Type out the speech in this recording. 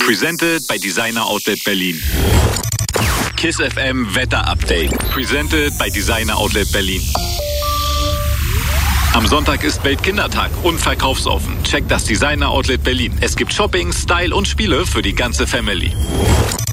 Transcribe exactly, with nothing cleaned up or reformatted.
Presented bei Designer Outlet Berlin. KISS F M Wetter Update. Presented bei Designer Outlet Berlin. Am Sonntag ist Weltkindertag und verkaufsoffen. Checkt das Designer Outlet Berlin. Es gibt Shopping, Style und Spiele für die ganze Family.